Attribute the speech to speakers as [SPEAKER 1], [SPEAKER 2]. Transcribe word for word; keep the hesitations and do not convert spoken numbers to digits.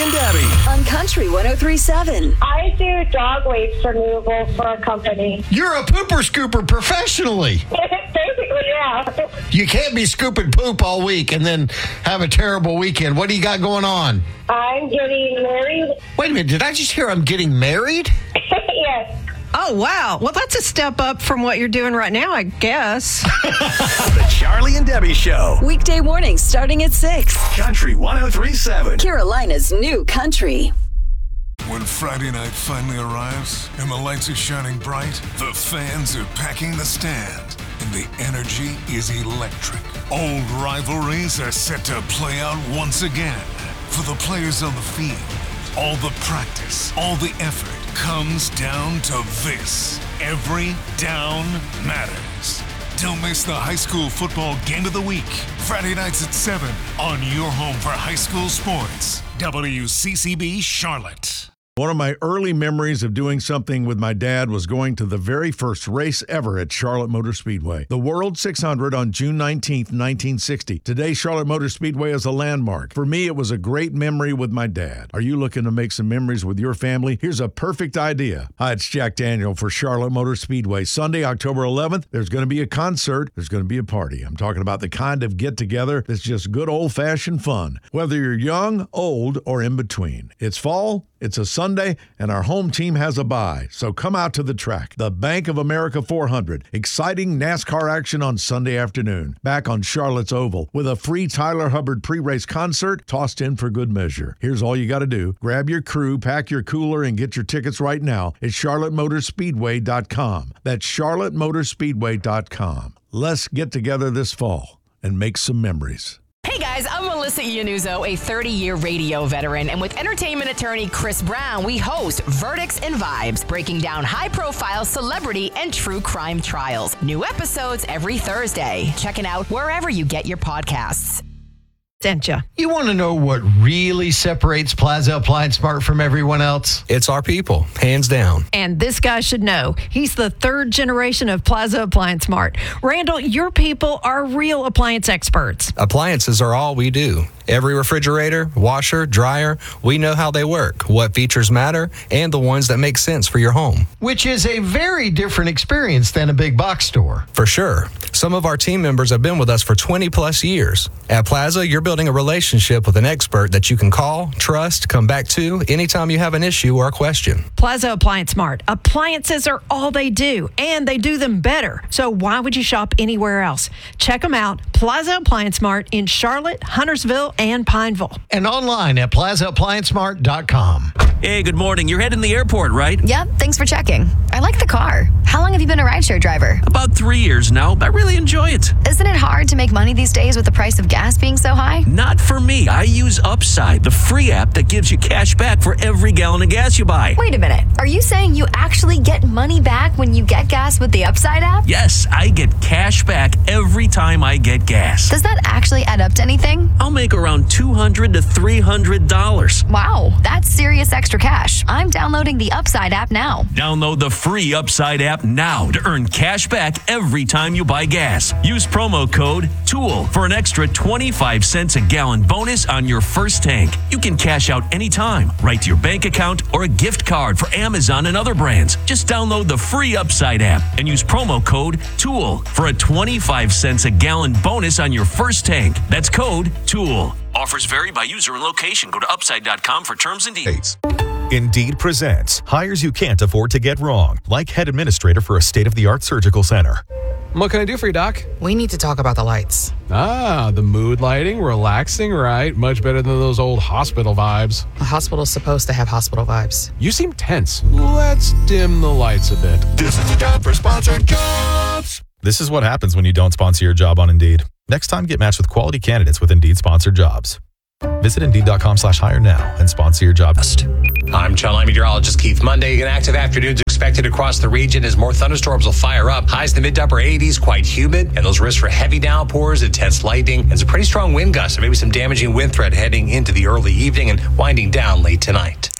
[SPEAKER 1] and Debbie
[SPEAKER 2] on Country one oh three point seven.
[SPEAKER 3] I do dog waste removal for a company.
[SPEAKER 4] You're a pooper scooper professionally.
[SPEAKER 3] Basically, yeah.
[SPEAKER 4] You can't be scooping poop all week and then have a terrible weekend. What do you got going on?
[SPEAKER 3] I'm getting married.
[SPEAKER 4] Wait a minute. Did I just hear I'm getting married?
[SPEAKER 3] Yes.
[SPEAKER 5] Oh, wow. Well, that's a step up from what you're doing right now, I guess.
[SPEAKER 1] The Charlie and Debbie Show.
[SPEAKER 2] Weekday mornings starting at six.
[SPEAKER 1] Country one oh three point seven.
[SPEAKER 2] Carolina's new country.
[SPEAKER 6] When Friday night finally arrives and the lights are shining bright, the fans are packing the stand, and the energy is electric. Old rivalries are set to play out once again. For the players on the field, all the practice, all the effort comes down to this. Every down matters. Don't miss the high school football game of the week. Friday nights at seven on your home for high school sports. W C C B Charlotte.
[SPEAKER 7] One of my early memories of doing something with my dad was going to the very first race ever at Charlotte Motor Speedway, the World six hundred on June nineteenth, nineteen sixty. Today, Charlotte Motor Speedway is a landmark. For me, it was a great memory with my dad. Are you looking to make some memories with your family? Here's a perfect idea. Hi, it's Jack Daniel for Charlotte Motor Speedway. Sunday, October eleventh, there's going to be a concert. There's going to be a party. I'm talking about the kind of get-together that's just good old-fashioned fun, whether you're young, old, or in between. It's fall. It's a Sunday, and our home team has a bye, so come out to the track. The Bank of America four hundred. Exciting NASCAR action on Sunday afternoon. Back on Charlotte's Oval with a free Tyler Hubbard pre-race concert tossed in for good measure. Here's all you got to do. Grab your crew, pack your cooler, and get your tickets right now at charlotte motor speedway dot com. That's charlotte motor speedway dot com. Let's get together this fall and make some memories.
[SPEAKER 8] Hey guys, I'm Melissa Iannuzzo, a thirty-year radio veteran, and with entertainment attorney Chris Brown, we host Verdicts and Vibes, breaking down high-profile celebrity and true crime trials. New episodes every Thursday. Check it out wherever you get your podcasts.
[SPEAKER 5] Sent ya.
[SPEAKER 4] You want to know what really separates Plaza Appliance Mart from everyone else?
[SPEAKER 9] It's our people, hands down.
[SPEAKER 5] And this guy should know. He's the third generation of Plaza Appliance Mart. Randall, your people are real appliance experts.
[SPEAKER 9] Appliances are all we do. Every refrigerator, washer, dryer, we know how they work, what features matter, and the ones that make sense for your home.
[SPEAKER 4] Which is a very different experience than a big box store.
[SPEAKER 9] For sure. Some of our team members have been with us for twenty plus years. At Plaza, you're building a relationship with an expert that you can call, trust, come back to anytime you have an issue or a question.
[SPEAKER 5] Plaza Appliance Mart. Appliances are all they do, and they do them better. So why would you shop anywhere else? Check them out. Plaza Appliance Mart in Charlotte, Huntersville, and Pineville.
[SPEAKER 4] And online at plaza appliance mart dot com.
[SPEAKER 10] Hey, good morning. You're heading to the airport, right?
[SPEAKER 11] Yep, thanks for checking. I like the car. How long have you been a rideshare driver?
[SPEAKER 10] About three years now. I really enjoy it.
[SPEAKER 11] Isn't it hard to make money these days with the price of gas being so high?
[SPEAKER 10] Not for me. I use Upside, the free app that gives you cash back for every gallon of gas you buy.
[SPEAKER 11] Wait a minute. Are you saying you actually get money back when you get gas with the Upside app?
[SPEAKER 10] Yes, I get cash back every time I get gas.
[SPEAKER 11] Does that actually add up to anything?
[SPEAKER 10] I'll make around two hundred to three hundred dollars.
[SPEAKER 11] Wow, that's serious extra cash. I'm downloading the Upside app now.
[SPEAKER 10] Download the free Upside app now to earn cash back every time you buy gas. Use promo code TOOL for an extra twenty-five cents a gallon bonus on your first tank. You can cash out anytime, right to your bank account or a gift card for Amazon and other brands. Just download the free Upside app and use promo code TOOL for a twenty-five cents a gallon bonus on your first tank. That's code TOOL. Offers vary by user and location. Go to upside dot com for terms and details.
[SPEAKER 12] Indeed presents hires you can't afford to get wrong, like head administrator for a state-of-the-art surgical center.
[SPEAKER 13] What can I do for you, Doc?
[SPEAKER 14] We need to talk about the lights.
[SPEAKER 13] Ah, the mood lighting, relaxing, right? Much better than those old hospital vibes.
[SPEAKER 14] A hospital's supposed to have hospital vibes.
[SPEAKER 13] You seem tense. Let's dim the lights a bit.
[SPEAKER 12] This is the time for sponsored jobs. This is what happens when you don't sponsor your job on Indeed. Next time, get matched with quality candidates with Indeed sponsored jobs. Visit Indeed.com slash hire now and sponsor your job.
[SPEAKER 15] I'm Channel nine meteorologist Keith Monday. An active afternoon's expected across the region as more thunderstorms will fire up. Highs in the mid to upper eighties, quite humid, and those risks for heavy downpours, intense lightning, and some pretty strong wind gusts, and maybe some damaging wind threat heading into the early evening and winding down late tonight.